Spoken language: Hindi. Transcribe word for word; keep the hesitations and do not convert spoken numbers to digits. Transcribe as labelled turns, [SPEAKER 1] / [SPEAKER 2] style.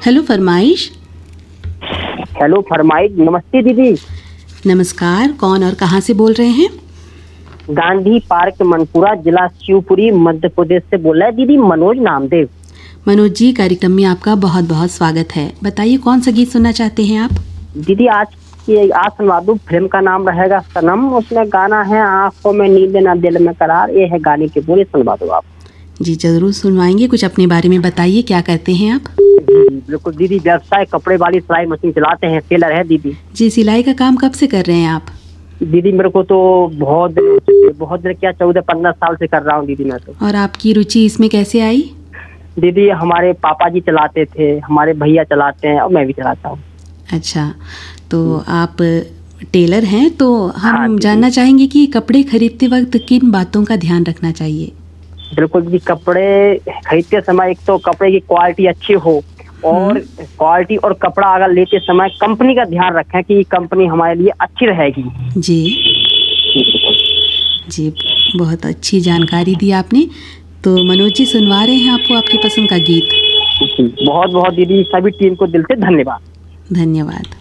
[SPEAKER 1] हेलो फरमाइश।
[SPEAKER 2] हेलो फरमाइश। नमस्ते दीदी।
[SPEAKER 1] नमस्कार, कौन और कहाँ से बोल रहे हैं?
[SPEAKER 2] गांधी पार्क मनपुरा, जिला शिवपुरी, मध्य प्रदेश से बोल रहा है दीदी, मनोज नामदेव।
[SPEAKER 1] मनोज जी, कार्यक्रम में आपका बहुत बहुत स्वागत है। बताइए कौन सा गीत सुनना चाहते हैं आप?
[SPEAKER 2] दीदी आज की आज सुनवा दूं। फिल्म का नाम रहेगा सनम, उसमें गाना है आंखों में नींद ना दिल में करार। ये है गाने के बोले, सुनवा दो आप।
[SPEAKER 1] जी जरूर सुनवाएंगे। कुछ अपने बारे में बताइए, क्या करते हैं आप?
[SPEAKER 2] बिल्कुल दीदी, व्यवसाय कपड़े वाली सिलाई मशीन चलाते हैं, टेलर है दीदी।
[SPEAKER 1] जी, सिलाई का काम कब से कर रहे हैं आप?
[SPEAKER 2] दीदी मेरे को तो बहुत बहुत देर क्या चौदह पंद्रह साल से कर रहा हूँ दीदी मैं तो।
[SPEAKER 1] और आपकी रुचि इसमें कैसे आई?
[SPEAKER 2] दीदी हमारे पापा जी चलाते थे, हमारे भैया चलाते हैं और मैं भी चलाता हूँ।
[SPEAKER 1] अच्छा, तो आप टेलर हैं, तो हम
[SPEAKER 2] हाँ,
[SPEAKER 1] जानना चाहेंगे कि कपड़े खरीदते वक्त किन बातों का ध्यान रखना चाहिए?
[SPEAKER 2] बिल्कुल जी, कपड़े खरीदते समय एक तो कपड़े की क्वालिटी अच्छी हो, और क्वालिटी और कपड़ा अगर लेते समय कंपनी का ध्यान रखें कि कंपनी हमारे लिए अच्छी रहेगी।
[SPEAKER 1] जी जी, बहुत अच्छी जानकारी दी आपने। तो मनोज जी, सुनवा रहे हैं आपको आपकी पसंद का गीत।
[SPEAKER 2] बहुत बहुत दीदी, सभी टीम को दिल से धन्यवाद।
[SPEAKER 1] धन्यवाद।